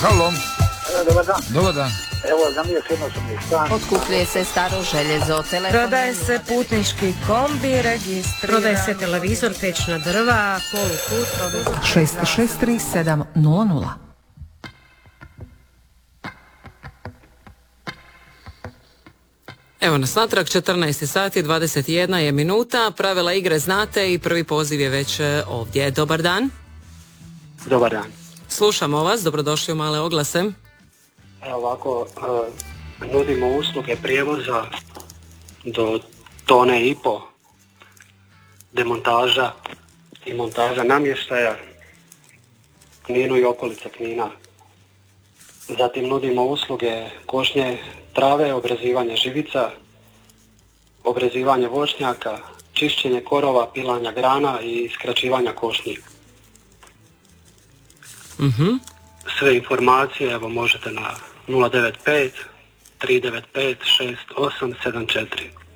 Halo. Dobar dan. Dobar dan. Evo, zamio se jednostavni stan. Otkupljuje se staro željezo, telefon. Prodaje se putnički kombi, registriran. Prodaje se televizor, pećna drva, polukut. 663700. Evo nas natrag, 14 sati, 21 je minuta, pravila igre znate i prvi poziv je već ovdje. Dobar dan. Dobar dan. Slušamo vas, dobrodošli u Male oglase. Evo ovako, nudimo usluge prijevoza do tone i po, demontaža i montaža namještaja, Kninu i okolica Knina. Zatim nudimo usluge košnje trave, obrezivanje živica, obrezivanje voćnjaka, čišćenje korova, pilanja grana i skraćivanja košnji. Sve informacije evo možete na 095 395 6874.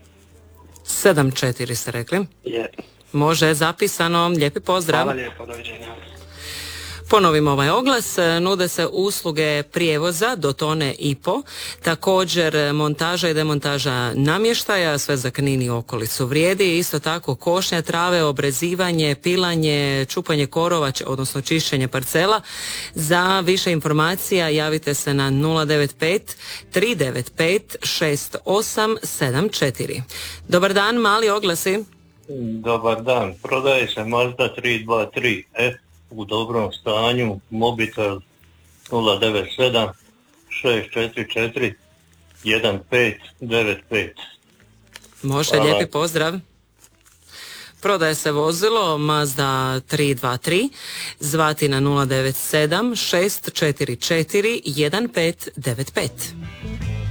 74 ste rekli? Je. Može, zapisano. Lijepi pozdrav. Hvala lijepo, doviđenja. Ponovimo ovaj oglas, nude se usluge prijevoza do tone i po, također montaža i demontaža namještaja, sve za Knin i okolicu vrijedi, isto tako košnja trave, obrezivanje, pilanje, čupanje korova, odnosno čišćenje parcela. Za više informacija javite se na 095 395 6874. Dobar dan, Mali oglasi. Dobar dan, prodaje se Mazda 323 F u dobrom stanju, mobitel 097 644 1595. Može, Hvala. lijepi pozdrav. Prodaje se vozilo Mazda 323, zvati na 097 644 1595.